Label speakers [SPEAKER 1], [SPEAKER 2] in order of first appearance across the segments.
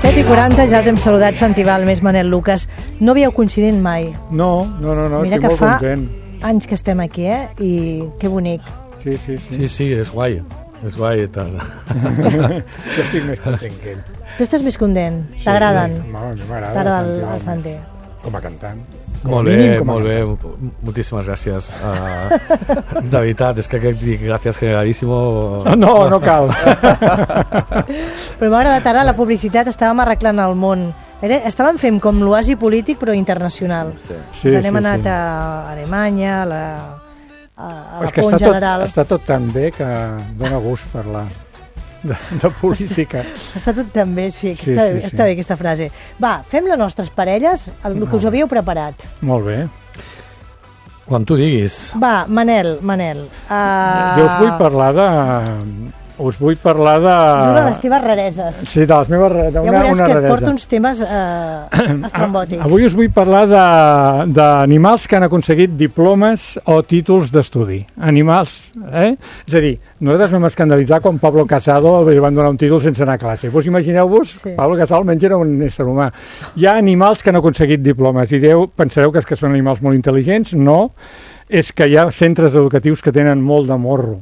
[SPEAKER 1] 7:40, ja els hem saludat, Santi Balmes, Manel Lucas. No havíeu coincidit mai.
[SPEAKER 2] No,
[SPEAKER 1] Mira
[SPEAKER 2] estic molt content.
[SPEAKER 1] Anys que estem aquí, I que bonic.
[SPEAKER 3] Sí, és guai. És guai i tal.
[SPEAKER 2] Jo estic més content que ell.
[SPEAKER 1] Tu estàs més content? T'agraden?
[SPEAKER 2] M'agrada
[SPEAKER 1] el Santi.
[SPEAKER 2] Com a cantant.
[SPEAKER 3] Molt bé. Moltíssimes gràcies. De veritat, és que dic gràcies generalíssimo.
[SPEAKER 2] No cal.
[SPEAKER 1] Però m'ha agradat ara la publicitat, estàvem arreglant el món. Estàvem fent com l'oasi polític però internacional.
[SPEAKER 2] Sí,
[SPEAKER 1] hem anat a Alemanya, a Japó en general.
[SPEAKER 2] Està tot tan bé que dona gust parlar de política.
[SPEAKER 1] Està tot tan bé, sí. Està bé aquesta frase. Va, fem les nostres parelles, el que us havíeu preparat.
[SPEAKER 2] Molt bé.
[SPEAKER 3] Quan tu diguis.
[SPEAKER 1] Va, Manel.
[SPEAKER 2] Jo us vull parlar de...
[SPEAKER 1] D'una de les teves rareses.
[SPEAKER 2] Sí, de les meves rareses.
[SPEAKER 1] Ja veuràs que et porto uns temes estrambòtics.
[SPEAKER 2] Avui us vull parlar d'animals que han aconseguit diplomes o títols d'estudi. Animals, És a dir, nosaltres vam escandalitzar quan Pablo Casado li van donar un títol sense anar a classe. Vos imagineu-vos, Pablo Casado almenys era un ésser humà. Hi ha animals que han aconseguit diplomes i pensareu que són animals molt intel·ligents? No, és que hi ha centres educatius que tenen molt de morro.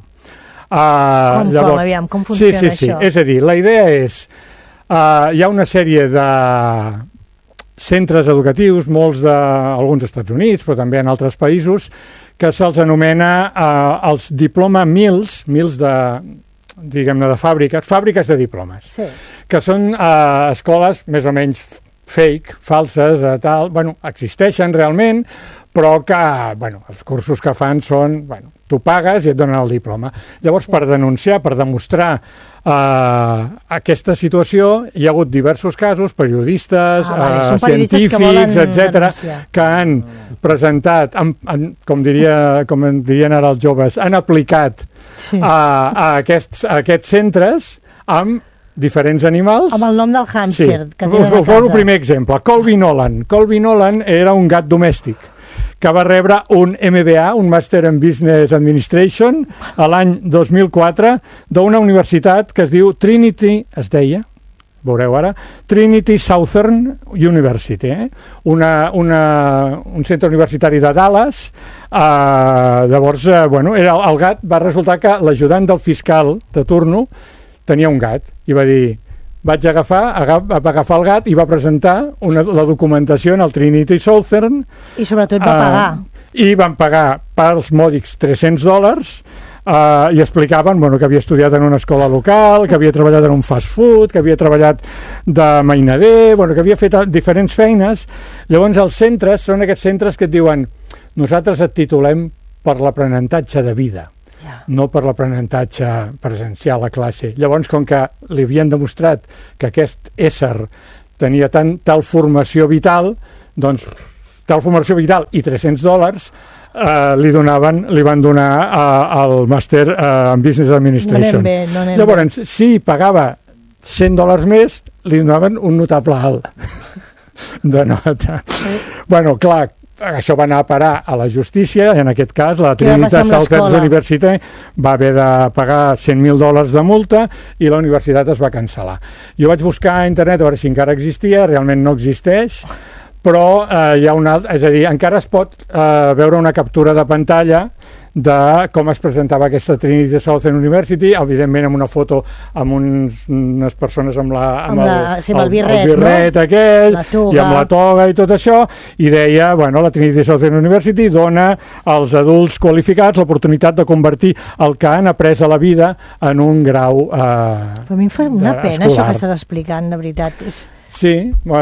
[SPEAKER 1] Com funciona això?
[SPEAKER 2] Sí, és a dir, la idea és hi ha una sèrie de centres educatius, alguns als Estats Units, però també en altres països, que se'ls anomena els diploma mills de fàbriques de diplomes, que són escoles més o menys fake, falses, existeixen realment, però que, els cursos que fan són, tu pagues i et donen el diploma. Llavors, per denunciar, per demostrar aquesta situació, hi ha hagut diversos casos, periodistes, científics, etc., que han presentat, com dirien ara els joves, han aplicat a aquests centres amb diferents animals.
[SPEAKER 1] Amb el nom del hàmster que tenen a casa.
[SPEAKER 2] Us poso el primer exemple. Colby Nolan. Colby Nolan era un gat domèstic que va rebre un MBA, un Master in Business Administration, a l'any 2004, d'una universitat que es diu Trinity, veureu ara, Trinity Southern University, un centre universitari de Dallas. Llavors, el gat va resultar que l'ajudant del fiscal de turno tenia un gat i va dir, va agafar el gat i va presentar la documentació en el Trinity Southern.
[SPEAKER 1] I sobretot va pagar.
[SPEAKER 2] I van pagar pels mòdics $300 i explicaven que havia estudiat en una escola local, que havia treballat en un fast food, que havia treballat de mainader, que havia fet diferents feines. Llavors els centres són aquests centres que et diuen nosaltres et titulem per l'aprenentatge de vida, no per l'aprenentatge presencial a classe. Llavors, com que li havien demostrat que aquest ésser tenia tal formació vital, doncs tal formació vital i $300 li van donar el Master en Business Administration. Llavors, si pagava $100 més, li donaven un notable alt de nota. Clar, això va anar a parar a la justícia, en aquest cas la Trinity Southern University va haver de pagar $100,000 de multa i la universitat es va cancel·lar. Jo vaig buscar a internet a veure si encara existia, realment no existeix, però hi ha és a dir, encara es pot veure una captura de pantalla de com es presentava aquesta Trinity Southern University, evidentment amb una foto amb unes persones amb el birret aquell i amb la toga i tot això, i deia, la Trinity Southern University dona als adults qualificats l'oportunitat de convertir el que han après a la vida en un grau escolar.
[SPEAKER 1] Però a mi em fa una pena això que estàs explicant, de veritat.
[SPEAKER 2] Sí,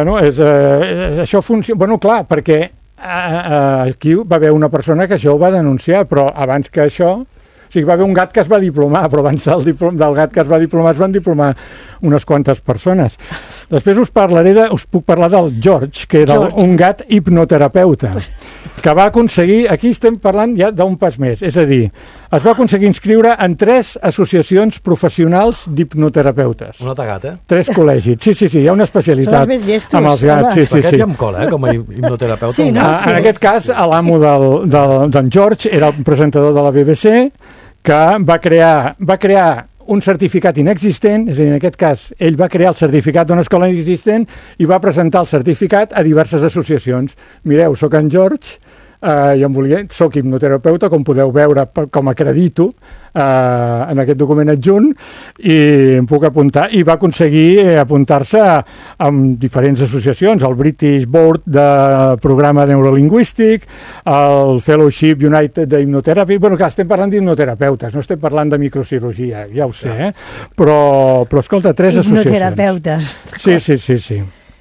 [SPEAKER 2] això funciona, clar, perquè aquí va haver una persona que això ho va denunciar, però abans que això, va haver un gat que es va diplomar, però abans del gat que es va diplomar es van diplomar unes quantes persones. Després us puc parlar del George, que era un gat hipnoterapeuta, que va aconseguir, aquí estem parlant ja d'un pas més, és a dir, es va aconseguir inscriure en 3 associacions professionals d'hipnoterapeutes.
[SPEAKER 3] Un altre gat,
[SPEAKER 2] 3 col·legis. Sí, hi ha una especialitat amb els gats.
[SPEAKER 3] Aquest ja em cola, com a hipnoterapeuta.
[SPEAKER 2] En aquest cas, l'amo d'en George era un presentador de la BBC que va crear un certificat inexistent, és a dir, en aquest cas, ell va crear el certificat d'una escola inexistent i va presentar el certificat a diverses associacions. Mireu, soc en George, soc hipnoterapeuta, com podeu veure, com acredito en aquest document adjunt, i em puc apuntar, i va aconseguir apuntar-se a diferents associacions, el British Board de Programa Neurolingüístic, el Fellowship United d'Hipnoterapia. Bueno, clar, estem parlant d'hipnoterapeutes, no estem parlant de microcirurgia, ja ho sé, però escolta, 3 associacions.
[SPEAKER 1] Hipnoterapeutes.
[SPEAKER 2] Sí.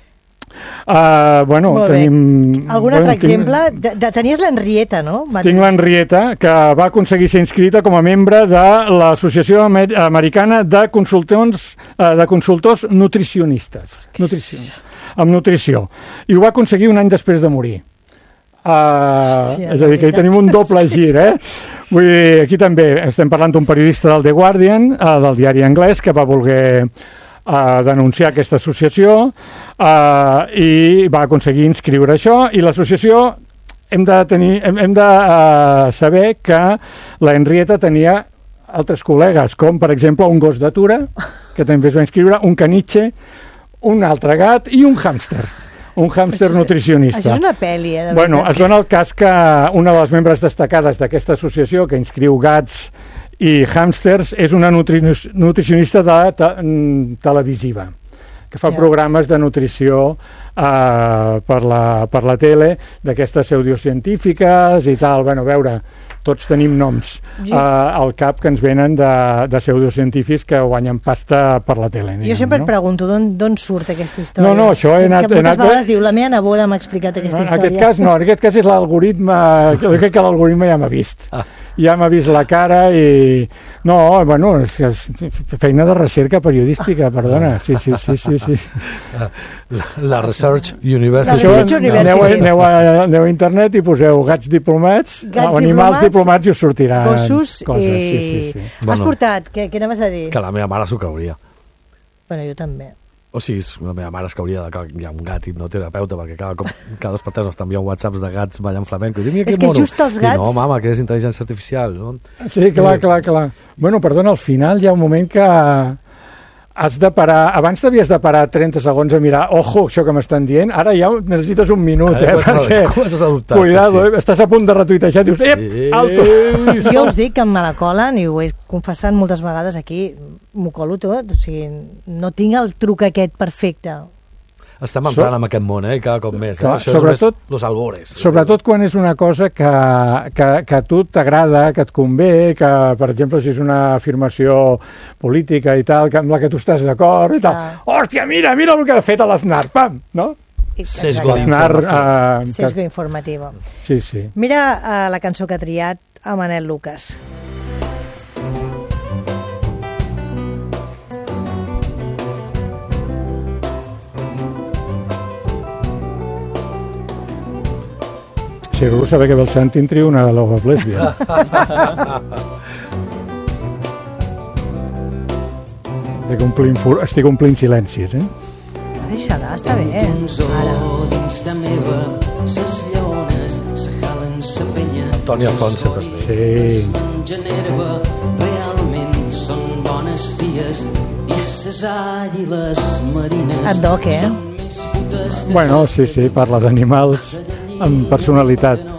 [SPEAKER 2] Tenim...
[SPEAKER 1] Algun altre exemple? Tenies l'Henrietta, no?
[SPEAKER 2] Tinc l'Henrietta, que va aconseguir ser inscrita com a membre de l'Associació Americana de Consultors Nutricionistes. Amb nutrició. I ho va aconseguir un any després de morir. És a dir, que hi tenim un doble gir, Vull dir, aquí també estem parlant d'un periodista del The Guardian, del diari anglès, que va voler denunciar aquesta associació i va aconseguir inscriure això, i l'associació hem de saber que la Henrietta tenia altres col·legues, com per exemple un gos d'atura, que també es va inscriure, un caniche, un altre gat i un hàmster. Un hàmster nutricionista.
[SPEAKER 1] Això és una pel·li, de veritat.
[SPEAKER 2] Bueno, es dona el cas que una de les membres destacades d'aquesta associació, que inscriu gats i hàmsters, és una nutricionista televisiva, que fa programes de nutrició per la tele, d'aquestes pseudocientífiques i tal. Bueno, a veure, tots tenim noms al cap que ens venen de pseudocientífics que guanyen pasta per la tele.
[SPEAKER 1] Jo sempre et pregunto d'on surt aquesta història.
[SPEAKER 2] No, això he anat...
[SPEAKER 1] Moltes vegades diu, la meva neboda m'ha explicat aquesta història.
[SPEAKER 2] En aquest cas és l'algoritme, jo crec que l'algoritme ja m'ha vist. Ja m'ha vist la cara i... No, bueno, és feina de recerca periodística, perdona. Sí.
[SPEAKER 3] La Research University.
[SPEAKER 2] Aneu a internet i poseu gats diplomats o animals diplomats i us sortiran
[SPEAKER 1] coses.
[SPEAKER 2] Sí.
[SPEAKER 1] Has portat? Què anaves a dir?
[SPEAKER 3] Que la meva mare s'ho cauria.
[SPEAKER 1] Bueno, jo també.
[SPEAKER 3] O sigui, la meva mare es cauria que hi ha un gat hipnoterapeuta, perquè cada 2 per 3 t'envia WhatsApps de gats ballant flamenco.
[SPEAKER 1] És que just els gats...
[SPEAKER 3] No, mama, que és intel·ligència artificial. No?
[SPEAKER 2] Sí, clar. Bueno, perdona, al final hi ha un moment que has de parar... Abans t'havies de parar 30 segons a mirar, ojo, això que m'estan dient, ara ja necessites un minut, perquè... Cuidado, estàs a punt de retuitejar, dius, alto!
[SPEAKER 1] Jo us dic que me la colen, i ho he confessat moltes vegades aquí, m'ho colo tot, o sigui, no tinc el truc aquest perfecte.
[SPEAKER 3] Estem entrant en aquest món, cada cop més. Això
[SPEAKER 2] sobretot,
[SPEAKER 3] és los albores.
[SPEAKER 2] Sobretot quan és una cosa que a tu t'agrada, que et convé, que, per exemple, si és una afirmació política i tal, amb la que tu estàs d'acord i tal. Hòstia, mira el que ha fet a l'Aznar, pam, no?
[SPEAKER 3] Sesgo
[SPEAKER 1] informatiu.
[SPEAKER 2] Sí.
[SPEAKER 1] Mira la cançó que ha triat a Manel Lucas.
[SPEAKER 2] Segur saber que Belsanti en trio una de l'Ova Lesbia. Estic omplint silencis,
[SPEAKER 1] Deixa-la, està bé,
[SPEAKER 3] Antoni Alfonso, que és
[SPEAKER 2] sí.
[SPEAKER 4] Realment són bones ties i ses àguiles marines.
[SPEAKER 1] Et doc,
[SPEAKER 2] Bueno, sí, parla d'animals amb personalitat.